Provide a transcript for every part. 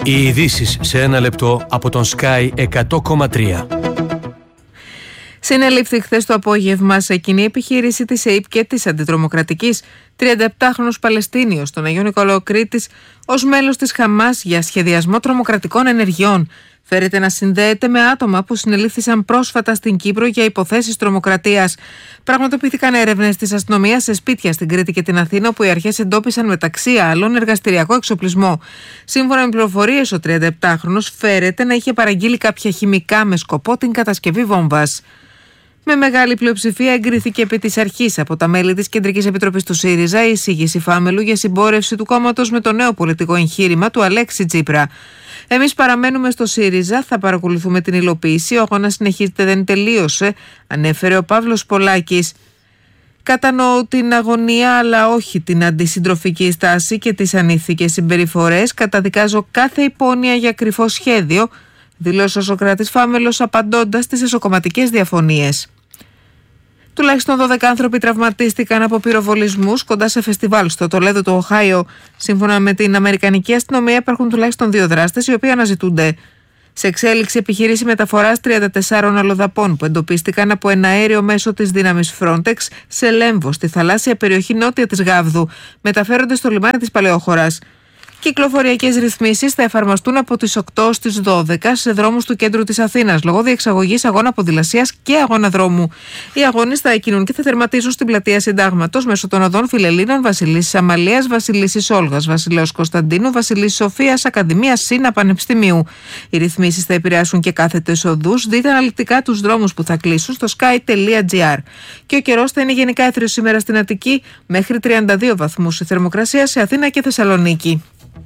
Οι ειδήσεις σε ένα λεπτό από τον Sky 100,3. Συνελήφθη χθες το απόγευμα σε κοινή επιχείρηση της ΕΥΠ και της Αντιτρομοκρατικής 37χρονος Παλαιστίνιος στον Αγίο Νικολάο Κρήτης ως μέλος της Χαμάς για σχεδιασμό τρομοκρατικών ενεργειών. Φέρεται να συνδέεται με άτομα που συνελήφθησαν πρόσφατα στην Κύπρο για υποθέσεις τρομοκρατίας. Πραγματοποιήθηκαν έρευνες της αστυνομίας σε σπίτια στην Κρήτη και την Αθήνα, όπου οι αρχές εντόπισαν μεταξύ άλλων εργαστηριακό εξοπλισμό. Σύμφωνα με πληροφορίες, ο 37χρονος φέρεται να είχε παραγγείλει κάποια χημικά με σκοπό την κατασκευή βόμβας. Με μεγάλη πλειοψηφία εγκρίθηκε επί της αρχής από τα μέλη της Κεντρικής Επιτροπής του ΣΥΡΙΖΑ η εισήγηση Φάμελου για συμπόρευση του κόμματος με το νέο πολιτικό εγχείρημα του Αλέξη Τσίπρα. Εμείς παραμένουμε στο ΣΥΡΙΖΑ, θα παρακολουθούμε την υλοποίηση. Ο αγώνας συνεχίζεται, δεν τελείωσε, ανέφερε ο Παύλος Πολάκης. Κατανοώ την αγωνία, αλλά όχι την αντισυντροφική στάση και τις ανήθικες συμπεριφορές. Καταδικάζω κάθε υπόνοια για κρυφό σχέδιο, δήλωσε ο Σωκράτης Φάμελος απαντώντας στις εσωκομματικές διαφωνίες. Τουλάχιστον 12 άνθρωποι τραυματίστηκαν από πυροβολισμούς κοντά σε φεστιβάλ στο Τολέδο του Οχάιο. Σύμφωνα με την Αμερικανική αστυνομία, υπάρχουν τουλάχιστον 2 δράστες οι οποίοι αναζητούνται. Σε εξέλιξη επιχείρηση μεταφοράς 34 αλλοδαπών που εντοπίστηκαν από ένα αέριο μέσω της δύναμης Frontex σε Λέμβο, στη θαλάσσια περιοχή νότια της Γάβδου, μεταφέρονται στο λιμάνι της Παλαιόχωρας. Κυκλοφοριακές ρυθμίσεις θα εφαρμοστούν από τις 8 ως τις 12 σε δρόμους του κέντρου της Αθήνας λόγω διεξαγωγής αγώνα ποδηλασίας και αγώνα δρόμου. Οι αγώνες θα εκκινούν και θα τερματίζουν στην πλατεία Συντάγματος μέσω των οδών Φιλελλήνων, Βασιλίσσης Αμαλίας, Βασιλίσσης Όλγας, Βασιλέως Κωνσταντίνου, Βασιλίσσης Σοφίας, Ακαδημίας Σύνα Πανεπιστημίου. Οι ρυθμίσεις θα επηρεάσουν και κάθετες οδούς. Δείτε αναλυτικά τους δρόμους που θα κλείσουν στο sky.gr. Και ο καιρός θα είναι γενικά έθριος σήμερα στην Αττική, μέχρι 32 βαθμούς η θερμοκρασία σε Αθήνα και Θεσσαλονίκη.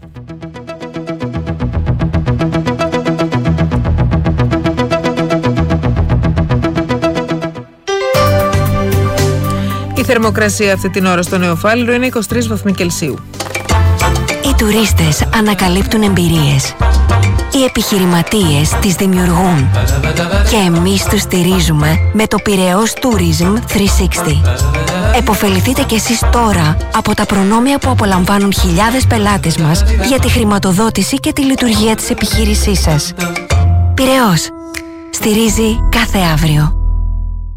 Η θερμοκρασία αυτή την ώρα στο Νεοφάλιρο είναι 23 βαθμοί Κελσίου. Οι τουρίστες ανακαλύπτουν εμπειρίες. Οι επιχειρηματίες τις δημιουργούν. Και εμείς τους στηρίζουμε με το Πειραιώς Tourism 360. Εποφεληθείτε κι εσείς τώρα από τα προνόμια που απολαμβάνουν χιλιάδες πελάτες μας για τη χρηματοδότηση και τη λειτουργία της επιχείρησής σας. Πειραιώς. Στηρίζει κάθε αύριο.